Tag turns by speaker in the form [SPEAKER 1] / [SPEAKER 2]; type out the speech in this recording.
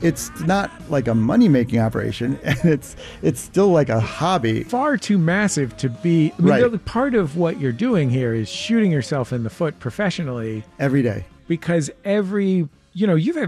[SPEAKER 1] it's not like a money-making operation, and it's still like a hobby.
[SPEAKER 2] Far too massive to be. I mean,
[SPEAKER 1] Right.
[SPEAKER 2] part of what you're doing here is shooting yourself in the foot professionally
[SPEAKER 1] Every day.
[SPEAKER 2] because you have